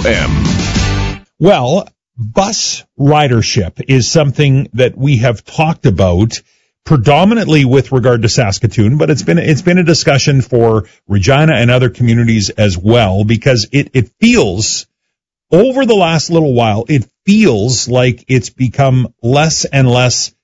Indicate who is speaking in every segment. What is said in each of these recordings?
Speaker 1: Well, bus ridership is something that we have talked about predominantly with regard to Saskatoon, but it's been a discussion for Regina and other communities as well, because it feels, over the last little while, it feels like it's become less and less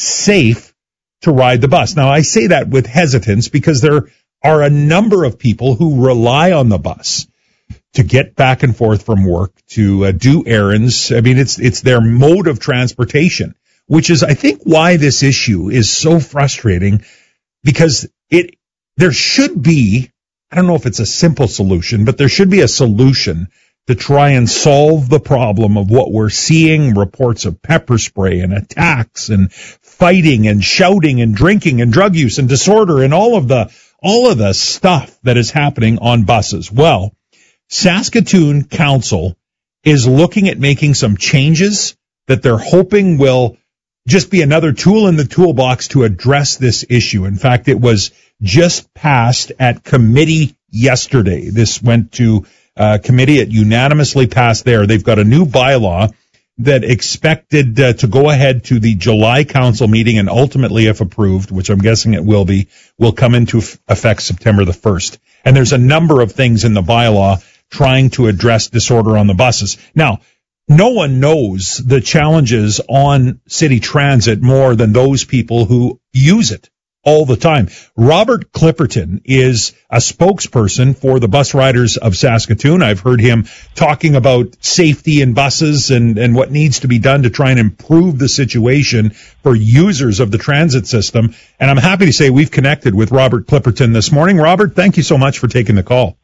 Speaker 1: safe to ride the bus. Now, I say that with hesitance because there are a number of people who rely on the bus to get back and forth from work, to do errands. I mean, it's their mode of transportation, which is, I think, why this issue is so frustrating, because there should be, I don't know if it's a simple solution, but there should be a solution to try and solve the problem of what we're seeing, reports of pepper spray and attacks and fighting and shouting and drinking and drug use and disorder and all of the stuff that is happening on buses. Well, Saskatoon Council is looking at making some changes that they're hoping will just be another tool in the toolbox to address this issue. In fact, it was just passed at committee yesterday. This went to committee. It unanimously passed there. They've got a new bylaw that expected to go ahead to the July council meeting, and ultimately, if approved, which I'm guessing it will be, will come into effect September the 1st. And there's a number of things in the bylaw trying to address disorder on the buses. Now, no one knows the challenges on city transit more than those people who use it all the time. Robert Clipperton is a spokesperson for the Bus Riders of Saskatoon. I've heard him talking about safety in buses and what needs to be done to try and improve the situation for users of the transit system. And I'm happy to say we've connected with Robert Clipperton this morning. Robert, thank you so much for taking the call.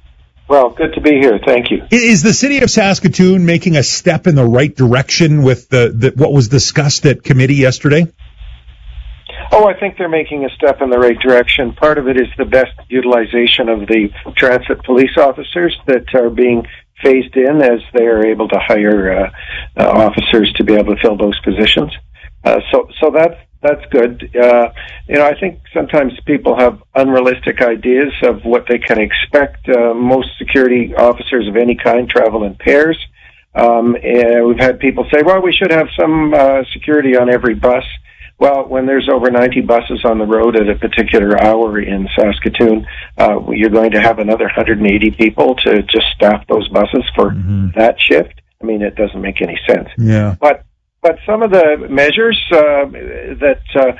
Speaker 2: Well, good to be here. Thank you.
Speaker 1: Is the city of Saskatoon making a step in the right direction with what was discussed at committee yesterday?
Speaker 2: Oh, I think they're making a step in the right direction. Part of it is the best utilization of the transit police officers that are being phased in as they are able to hire officers to be able to fill those positions. So that's good. I think sometimes people have unrealistic ideas of what they can expect. Most security officers of any kind travel in pairs. And we've had people say, well, we should have some security on every bus. Well, when there's over 90 buses on the road at a particular hour in Saskatoon, you're going to have another 180 people to just staff those buses for that shift. I mean, it doesn't make any sense.
Speaker 1: Yeah.
Speaker 2: But some of the measures that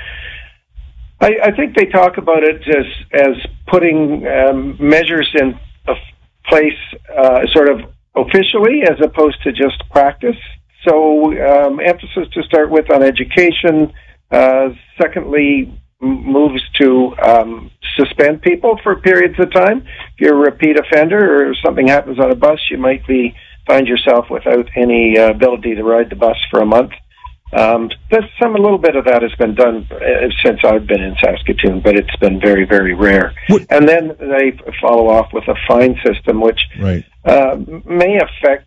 Speaker 2: I think they talk about it as putting measures in place sort of officially as opposed to just practice. So emphasis to start with on education. Secondly, moves to suspend people for periods of time. If you're a repeat offender or something happens on a bus, you might find yourself without any ability to ride the bus for a month. A little bit of that has been done since I've been in Saskatoon, but it's been very, very rare. And then they follow off with a fine system, which may affect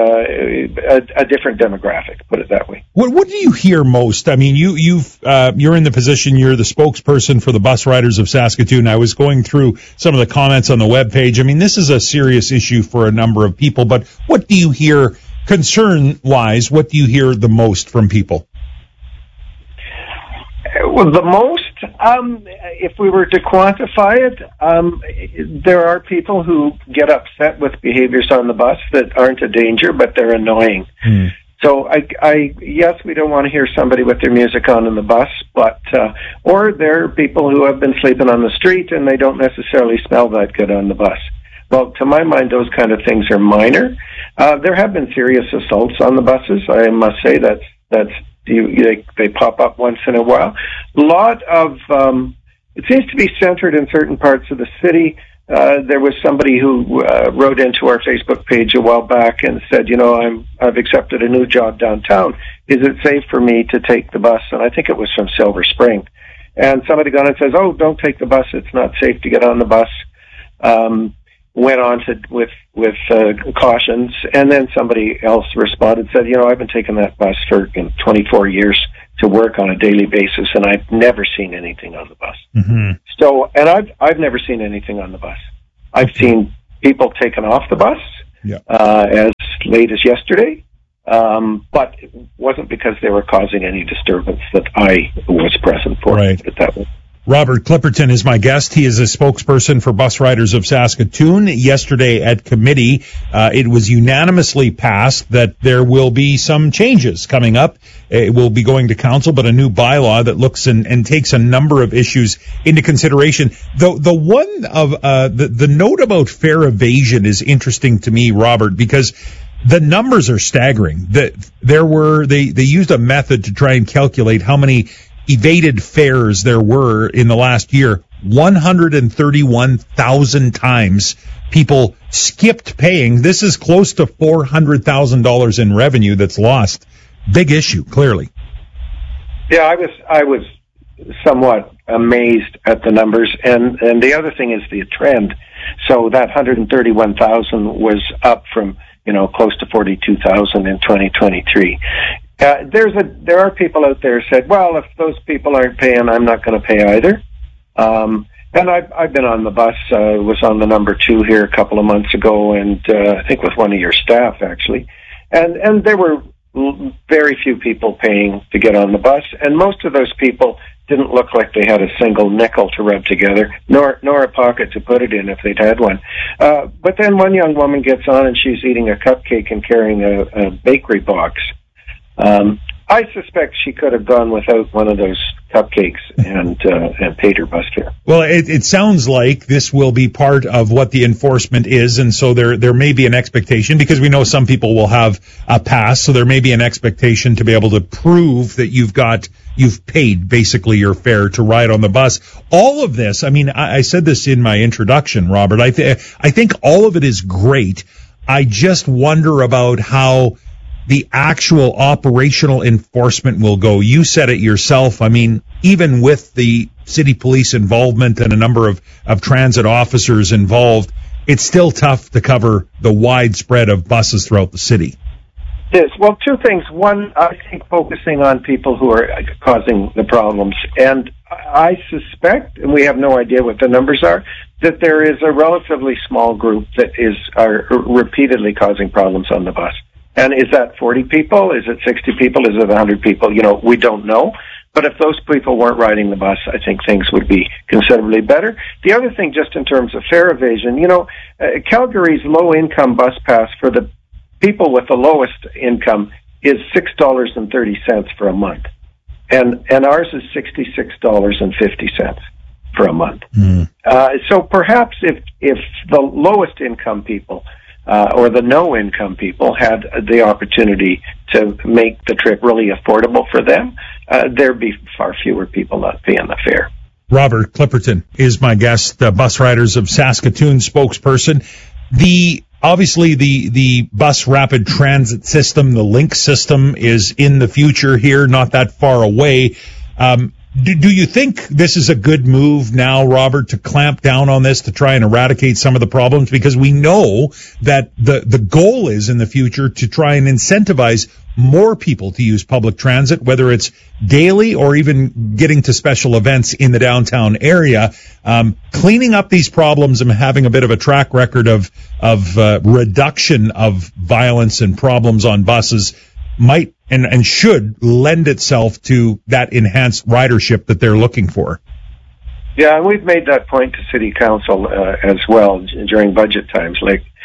Speaker 2: a different demographic, put it that way.
Speaker 1: What do you hear most? I mean, you're in the position, you're the spokesperson for the Bus Riders of Saskatoon. I was going through some of the comments on the webpage. I mean, this is a serious issue for a number of people, but what do you hear concern-wise? What do you hear the most from people?
Speaker 2: Well, the most, if we were to quantify it, there are people who get upset with behaviors on the bus that aren't a danger, but they're annoying. So yes, we don't want to hear somebody with their music on in the bus, but, or there are people who have been sleeping on the street and they don't necessarily smell that good on the bus. Well, to my mind, those kind of things are minor. There have been serious assaults on the buses. I must say they pop up once in a while. A lot of it seems to be centered in certain parts of the city. There was somebody who wrote into our Facebook page a while back and said, I've accepted a new job downtown. Is it safe for me to take the bus? And I think it was from Silver Spring. And somebody got on and says, oh, don't take the bus. It's not safe to get on the bus. Went on with cautions, and then somebody else responded, said, I've been taking that bus for 24 years to work on a daily basis, and I've never seen anything on the bus. So, and I've never seen anything on the bus. I've seen people taken off the bus as late as yesterday. But it wasn't because they were causing any disturbance that I was present for.
Speaker 1: Right. Robert Clipperton is my guest. He is a spokesperson for Bus Riders of Saskatoon. Yesterday at committee, it was unanimously passed that there will be some changes coming up. It will be going to council, but a new bylaw that looks and takes a number of issues into consideration. The one of the note about fare evasion is interesting to me, Robert, because the numbers are staggering. They used a method to try and calculate how many evaded fares there were in the last year. 131,000 times people skipped paying. This is close to $400,000 in revenue that's lost. Big issue, clearly.
Speaker 2: Yeah, I was somewhat amazed at the numbers, and the other thing is the trend. So that 131,000 was up from close to 42,000 in 2023. There are people out there who said, well, if those people aren't paying, I'm not going to pay either. And I've been on the bus, was on the number 2 here a couple of months ago, and I think with one of your staff, actually. And there were very few people paying to get on the bus, and most of those people didn't look like they had a single nickel to rub together, nor a pocket to put it in if they'd had one. But then one young woman gets on and she's eating a cupcake and carrying a bakery box. I suspect she could have gone without one of those cupcakes and paid her bus fare.
Speaker 1: Well, it sounds like this will be part of what the enforcement is, and so there may be an expectation, because we know some people will have a pass, so there may be an expectation to be able to prove that you've paid basically your fare to ride on the bus. All of this, I mean, I said this in my introduction, Robert, I think all of it is great. I just wonder about how the actual operational enforcement will go. You said it yourself. I mean, even with the city police involvement and a number of transit officers involved, it's still tough to cover the widespread of buses throughout the city.
Speaker 2: Yes. Well, two things. One, I think focusing on people who are causing the problems. And I suspect, and we have no idea what the numbers are, that there is a relatively small group that are repeatedly causing problems on the bus. And is that 40 people? Is it 60 people? Is it 100 people? We don't know. But if those people weren't riding the bus, I think things would be considerably better. The other thing, just in terms of fare evasion, Calgary's low-income bus pass for the people with the lowest income is $6.30 for a month. And ours is $66.50 for a month. So perhaps if the lowest income people or the no-income people had the opportunity to make the trip really affordable for them, there'd be far fewer people not paying the fare.
Speaker 1: Robert Clipperton is my guest, Bus Riders of Saskatoon spokesperson. Obviously, the bus rapid transit system, the LINK system, is in the future here, not that far away. Do you think this is a good move now, Robert, to clamp down on this, to try and eradicate some of the problems? Because we know that the goal is in the future to try and incentivize more people to use public transit, whether it's daily or even getting to special events in the downtown area. Cleaning up these problems and having a bit of a track record of reduction of violence and problems on buses might and should lend itself to that enhanced ridership that they're looking for.
Speaker 2: Yeah, and we've made that point to City Council as well during budget times.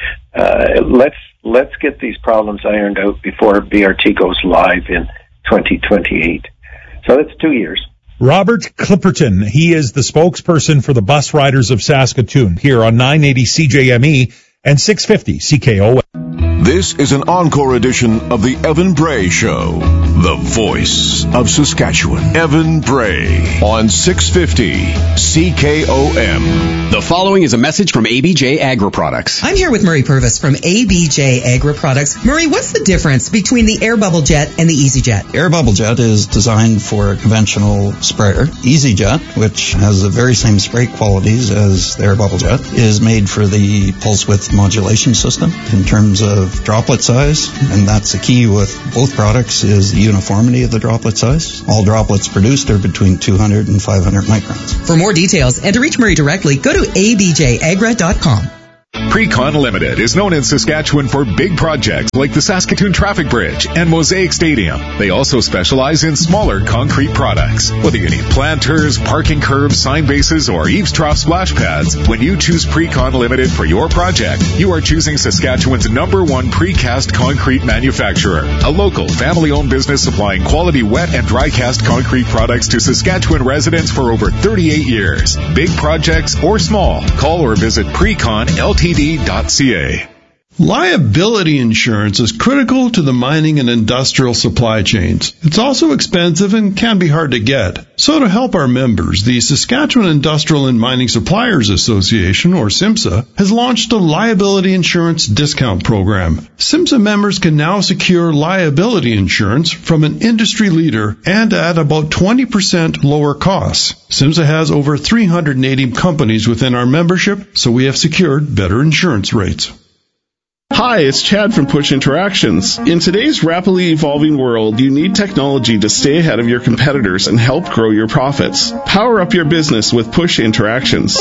Speaker 2: Let's get these problems ironed out before BRT goes live in 2028. So that's 2 years.
Speaker 1: Robert Clipperton, he is the spokesperson for the Bus Riders of Saskatoon here on 980 CJME and 650 CKOM.
Speaker 3: This is an encore edition of the Evan Bray Show, the voice of Saskatchewan. Evan Bray on 650 CKOM.
Speaker 4: The following is a message from ABJ Agri Products.
Speaker 5: I'm here with Murray Purvis from ABJ Agri Products. Murray, what's the difference between the Air Bubble Jet and the EasyJet?
Speaker 6: Air Bubble Jet is designed for a conventional sprayer. EasyJet, which has the very same spray qualities as the Air Bubble Jet, is made for the pulse width modulation system in terms of droplet size, and that's the key with both products is the uniformity of the droplet size. All droplets produced are between 200 and 500 microns.
Speaker 5: For more details and to reach Murray directly, go to abjagra.com.
Speaker 7: Precon Limited is known in Saskatchewan for big projects like the Saskatoon Traffic Bridge and Mosaic Stadium. They also specialize in smaller concrete products. Whether you need planters, parking curbs, sign bases, or eaves trough splash pads, when you choose Precon Limited for your project, you are choosing Saskatchewan's #1 precast concrete manufacturer. A local, family-owned business supplying quality wet and dry cast concrete products to Saskatchewan residents for over 38 years. Big projects or small, call or visit preconltd.ca.
Speaker 8: Liability insurance is critical to the mining and industrial supply chains. It's also expensive and can be hard to get. So to help our members, the Saskatchewan Industrial and Mining Suppliers Association, or SIMSA, has launched a liability insurance discount program. SIMSA members can now secure liability insurance from an industry leader and at about 20% lower costs. SIMSA has over 380 companies within our membership, so we have secured better insurance rates.
Speaker 9: Hi, it's Chad from Push Interactions. In today's rapidly evolving world, you need technology to stay ahead of your competitors and help grow your profits. Power up your business with Push Interactions.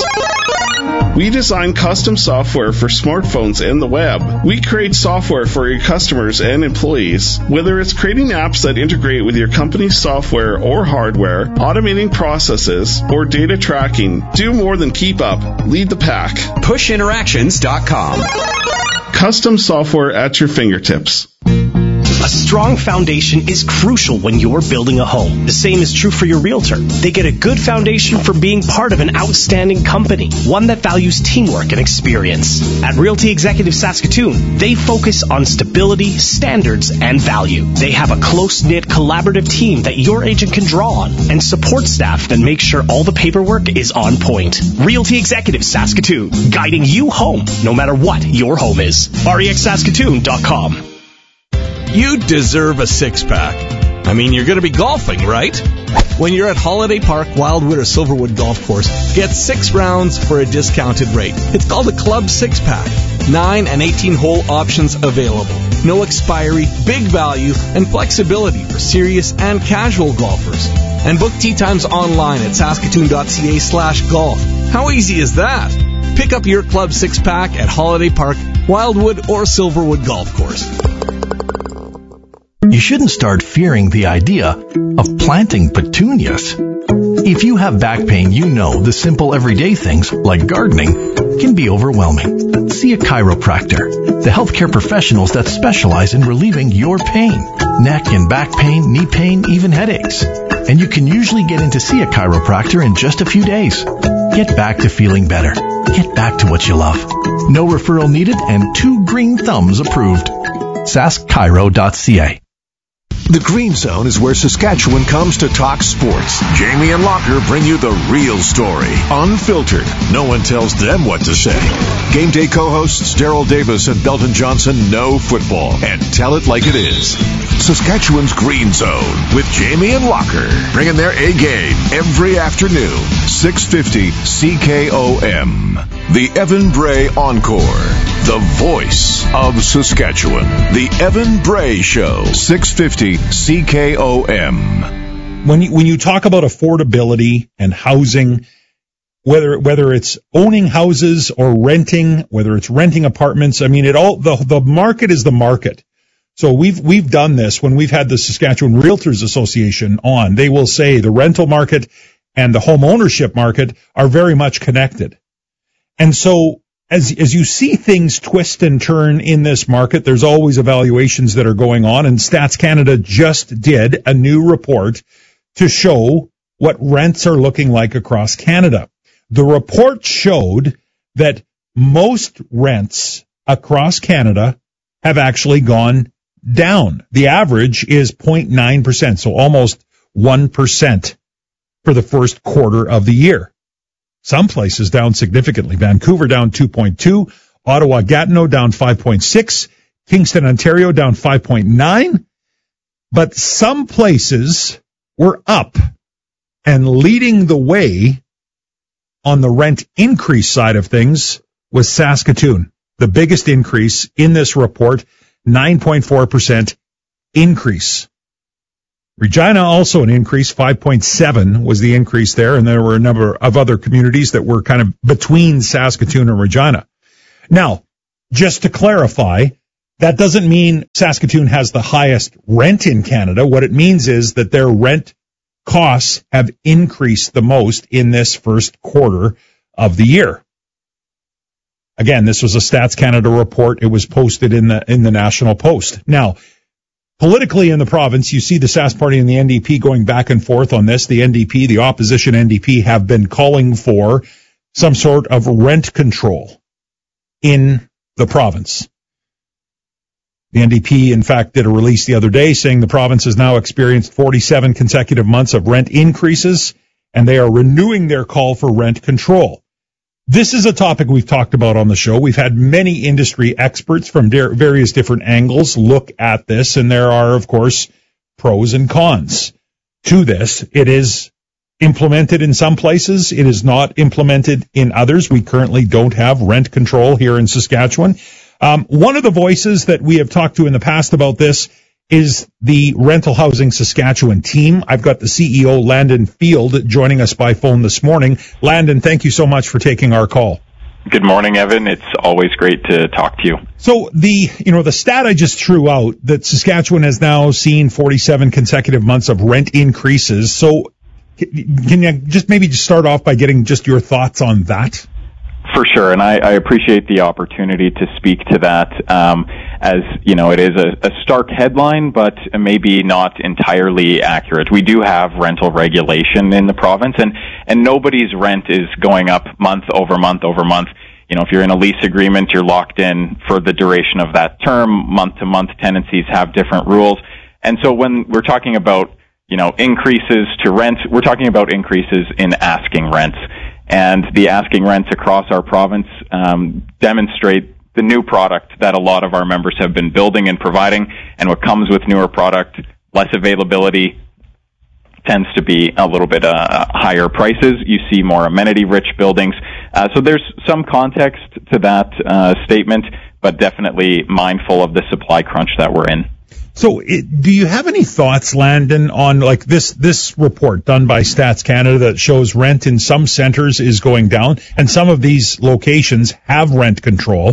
Speaker 9: We design custom software for smartphones and the web. We create software for your customers and employees. Whether it's creating apps that integrate with your company's software or hardware, automating processes, or data tracking, do more than keep up. Lead the pack.
Speaker 4: PushInteractions.com.
Speaker 9: Custom software at your fingertips.
Speaker 10: A strong foundation is crucial when you're building a home. The same is true for your realtor. They get a good foundation for being part of an outstanding company, one that values teamwork and experience. At Realty Executive Saskatoon, they focus on stability, standards, and value. They have a close-knit, collaborative team that your agent can draw on, and support staff that make sure all the paperwork is on point. Realty Executive Saskatoon, guiding you home, no matter what your home is. REXSaskatoon.com.
Speaker 11: You deserve a six-pack. I mean, you're going to be golfing, right? When you're at Holiday Park, Wildwood, or Silverwood Golf Course, get 6 rounds for a discounted rate. It's called a Club Six-Pack. 9 and 18-hole options available. No expiry, big value, and flexibility for serious and casual golfers. And book tee times online at saskatoon.ca/golf. How easy is that? Pick up your Club Six-Pack at Holiday Park, Wildwood, or Silverwood Golf Course.
Speaker 12: You shouldn't start fearing the idea of planting petunias. If you have back pain, you know the simple everyday things, like gardening, can be overwhelming. See a chiropractor, the healthcare professionals that specialize in relieving your pain, neck and back pain, knee pain, even headaches. And you can usually get in to see a chiropractor in just a few days. Get back to feeling better. Get back to what you love. No referral needed and 2 green thumbs approved. saskchiro.ca.
Speaker 3: The Green Zone is where Saskatchewan comes to talk sports. Jamie and Locker bring you the real story, unfiltered. No one tells them what to say. Game day co-hosts Daryl Davis and Belton Johnson know football and tell it like it is. Saskatchewan's Green Zone with Jamie and Locker, bringing their A-game every afternoon, 650 CKOM. The Evan Bray Encore, the voice of Saskatchewan. The Evan Bray Show, 650 CKOM.
Speaker 1: When you talk about affordability and housing, whether it's owning houses or renting, whether it's renting apartments, I mean, the market is the market. So we've done this when we've had the Saskatchewan Realtors Association on. They will say the rental market and the home ownership market are very much connected. And so as you see things twist and turn in this market, there's always evaluations that are going on, and Stats Canada just did a new report to show what rents are looking like across Canada. The report showed that most rents across Canada have actually gone down. The average is 0.9%, so almost 1% for the first quarter of the year. Some places down significantly. Vancouver down 2.2, Ottawa Gatineau down 5.6, Kingston, Ontario down 5.9. But some places were up, and leading the way on the rent increase side of things was Saskatoon. The biggest increase in this report, 9.4% increase. Regina also an increase, 5.7 was the increase there, and there were a number of other communities that were kind of between Saskatoon and Regina. Now, just to clarify, that doesn't mean Saskatoon has the highest rent in Canada. What it means is that their rent costs have increased the most in this first quarter of the year. Again, this was a Stats Canada report. It was posted in the National Post. Now, politically in the province, you see the Sask Party and the NDP going back and forth on this. The NDP, the opposition NDP, have been calling for some sort of rent control in the province. The NDP, in fact, did a release the other day saying the province has now experienced 47 consecutive months of rent increases, and they are renewing their call for rent control. This is a topic we've talked about on the show. We've had many industry experts from various different angles look at this, and there are, of course, pros and cons to this. It is implemented in some places. It is not implemented in others. We currently don't have rent control here in Saskatchewan. One of the voices that we have talked to in the past about this is the Rental Housing Saskatchewan team. I've got the CEO, Landon Field, joining us by phone this morning. Landon, thank you so much for taking our call.
Speaker 13: Good morning, Evan. It's always great to talk to you.
Speaker 1: So the stat I just threw out that Saskatchewan has now seen 47 consecutive months of rent increases. So can you just maybe start off by getting just your thoughts on that?
Speaker 13: For sure, and I appreciate the opportunity to speak to that. As you know, it is a stark headline, but maybe not entirely accurate. We do have rental regulation in the province, and nobody's rent is going up month over month over month. You know, if you're in a lease agreement, you're locked in for the duration of that term. Month to month tenancies have different rules. And so when we're talking about, increases to rent, we're talking about increases in asking rents. And the asking rents across our province demonstrate the new product that a lot of our members have been building and providing. And what comes with newer product, less availability, tends to be a little bit higher prices. You see more amenity-rich buildings. So there's some context to that statement, but definitely mindful of the supply crunch that we're in.
Speaker 1: So do you have any thoughts, Landon, on like this report done by Stats Canada that shows rent in some centers is going down and some of these locations have rent control?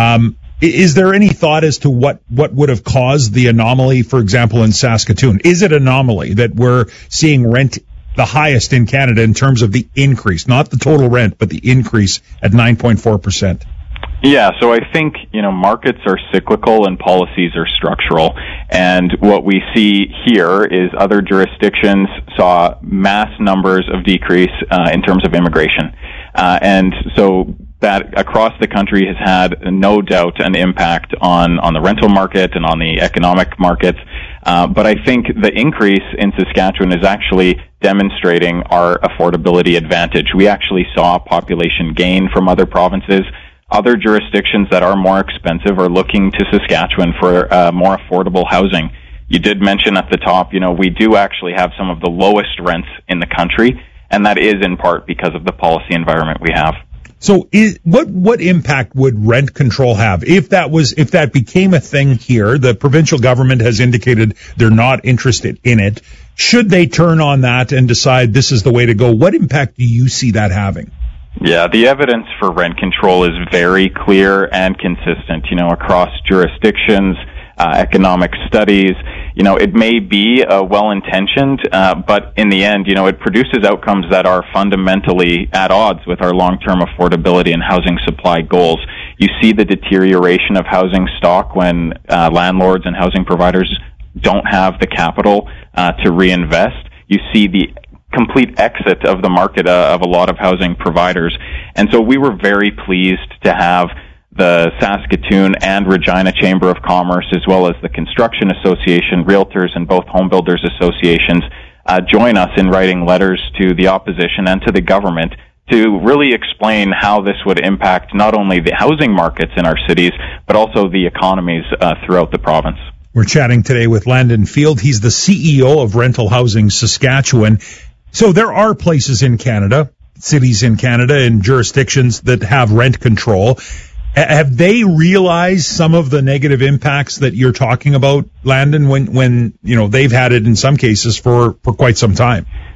Speaker 1: Is there any thought as to what would have caused the anomaly, for example, in Saskatoon? Is it an anomaly that we're seeing rent the highest in Canada in terms of the increase, not the total rent, but the increase at 9.4%?
Speaker 13: Yeah, so I think, markets are cyclical and policies are structural. And what we see here is other jurisdictions saw mass numbers of decrease in terms of immigration. And so that across the country has had no doubt an impact on the rental market and on the economic markets. But I think the increase in Saskatchewan is actually demonstrating our affordability advantage. We actually saw population gain from other provinces. Other jurisdictions that are more expensive are looking to Saskatchewan for more affordable housing. You did mention at the top, we do actually have some of the lowest rents in the country, and that is in part because of the policy environment we have.
Speaker 1: So what impact would rent control have if that became a thing here? The provincial government has indicated they're not interested in it. Should they turn on that and decide this is the way to go? What impact do you see that having?
Speaker 13: Yeah, the evidence for rent control is very clear and consistent, across jurisdictions, economic studies. It may be well-intentioned, but in the end, it produces outcomes that are fundamentally at odds with our long-term affordability and housing supply goals. You see the deterioration of housing stock when landlords and housing providers don't have the capital to reinvest. You see the complete exit of the market of a lot of housing providers. And so we were very pleased to have the Saskatoon and Regina Chamber of Commerce, as well as the Construction Association, Realtors, and both Home Builders Associations join us in writing letters to the opposition and to the government to really explain how this would impact not only the housing markets in our cities, but also the economies throughout the province.
Speaker 1: We're chatting today with Landon Field. He's the CEO of Rental Housing Saskatchewan. So there are places in Canada, cities in Canada and jurisdictions that have rent control. Have they realized some of the negative impacts that you're talking about, Landon, when they've had it in some cases for quite some time?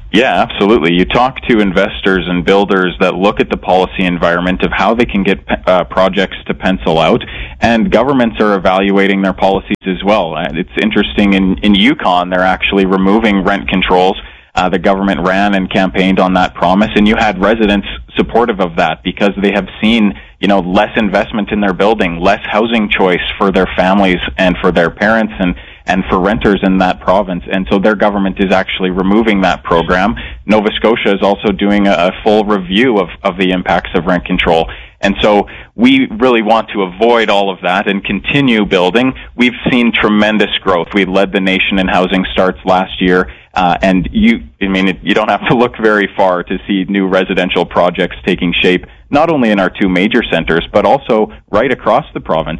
Speaker 13: Yeah, absolutely. You talk to investors and builders that look at the policy environment of how they can get projects to pencil out, and governments are evaluating their policies as well. It's interesting, in Yukon, they're actually removing rent controls. The government ran and campaigned on that promise, and you had residents supportive of that because they have seen, less investment in their building, less housing choice for their families and for their parents and for renters in that province. And so their government is actually removing that program. Nova Scotia is also doing a full review of the impacts of rent control. And so we really want to avoid all of that and continue building. We've seen tremendous growth. We led the nation in housing starts last year. And you don't have to look very far to see new residential projects taking shape, not only in our two major centers, but also right across the province.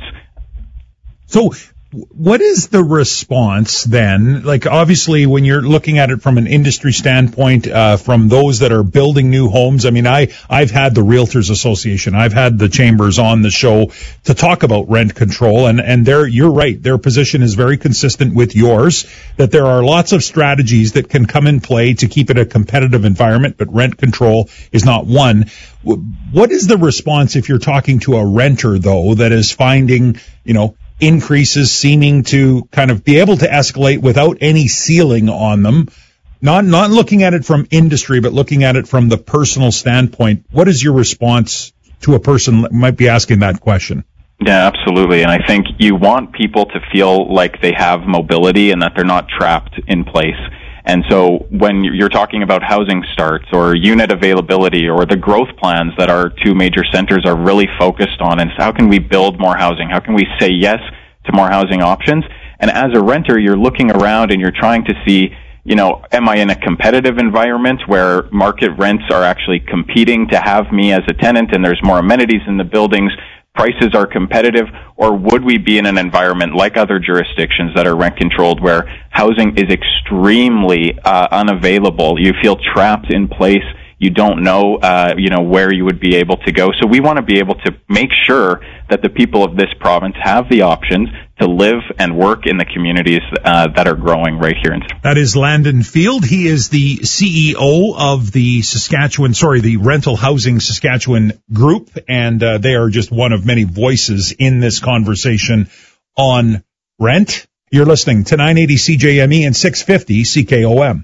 Speaker 1: So what is the response then? Like, obviously, when you're looking at it from an industry standpoint, from those that are building new homes, I've had the Realtors Association, I've had the Chambers on the show to talk about rent control, and you're right, their position is very consistent with yours, that there are lots of strategies that can come in play to keep it a competitive environment, but rent control is not one. What is the response if you're talking to a renter, though, that is finding, increases seeming to kind of be able to escalate without any ceiling on them, not looking at it from industry, but looking at it from the personal standpoint? What is your response to a person that might be asking that question?
Speaker 13: Yeah, absolutely. And I think you want people to feel like they have mobility and that they're not trapped in place. And so when you're talking about housing starts or unit availability or the growth plans that our two major centers are really focused on, and how can we build more housing? How can we say yes to more housing options? And as a renter, you're looking around and you're trying to see, am I in a competitive environment where market rents are actually competing to have me as a tenant and there's more amenities in the buildings? Prices are competitive, or would we be in an environment like other jurisdictions that are rent controlled where housing is extremely unavailable? You feel trapped in place. You don't know, where you would be able to go. So we want to be able to make sure that the people of this province have the options to live and work in the communities that are growing right here.
Speaker 1: That is Landon Field. He is the CEO of the Rental Housing Saskatchewan Group, and they are just one of many voices in this conversation on rent. You're listening to 980 CJME and 650 CKOM.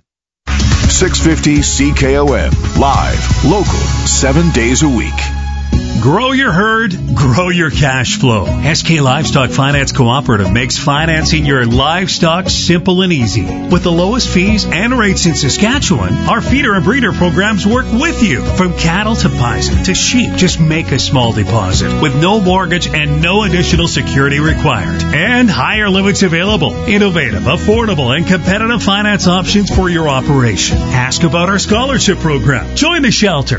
Speaker 3: 650 CKOM, live, local, 7 days a week.
Speaker 14: Grow your herd, grow your cash flow. SK Livestock Finance Cooperative makes financing your livestock simple and easy. With the lowest fees and rates in Saskatchewan, our feeder and breeder programs work with you. From cattle to bison to sheep, just make a small deposit with no mortgage and no additional security required. And higher limits available. Innovative, affordable, and competitive finance options for your operation. Ask about our scholarship program. Join the shelter.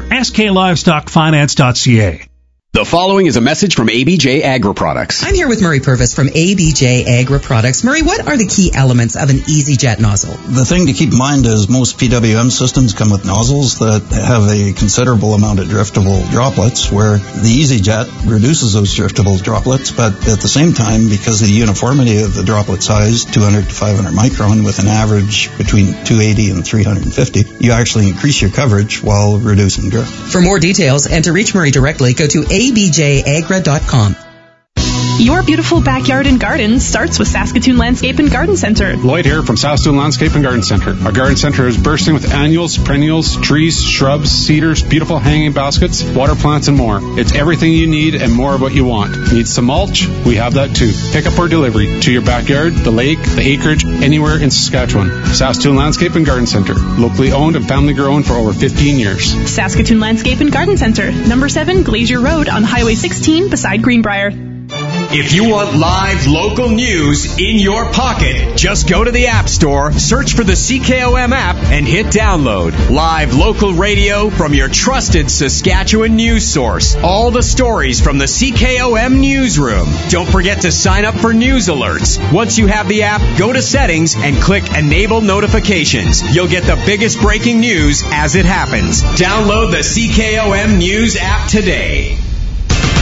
Speaker 14: SKLivestockFinance.ca.
Speaker 4: The following is a message from ABJ Agri-Products.
Speaker 5: I'm here with Murray Purvis from ABJ Agri-Products. Murray, what are the key elements of an EasyJet nozzle?
Speaker 6: The thing to keep in mind is most PWM systems come with nozzles that have a considerable amount of driftable droplets, where the EasyJet reduces those driftable droplets, but at the same time, because of the uniformity of the droplet size, 200 to 500 micron, with an average between 280 and 350, you actually increase your coverage while reducing drift.
Speaker 5: For more details and to reach Murray directly, go to abjagra.com.
Speaker 15: Your beautiful backyard and garden starts with Saskatoon Landscape and Garden Center.
Speaker 16: Lloyd here from Saskatoon Landscape and Garden Center. Our garden center is bursting with annuals, perennials, trees, shrubs, cedars, beautiful hanging baskets, water plants, and more. It's everything you need and more of what you want. Need some mulch? We have that too. Pick up or delivery to your backyard, the lake, the acreage, anywhere in Saskatchewan. Saskatoon Landscape and Garden Center. Locally owned and family grown for over 15 years.
Speaker 15: Saskatoon Landscape and Garden Center. Number 7 Glacier Road on Highway 16 beside Greenbrier.
Speaker 4: If you want live local news in your pocket, just go to the App Store, search for the CKOM app, and hit download. Live local radio from your trusted Saskatchewan news source. All the stories from the CKOM newsroom. Don't forget to sign up for news alerts. Once you have the app, go to settings and click Enable Notifications. You'll get the biggest breaking news as it happens. Download the CKOM News app today.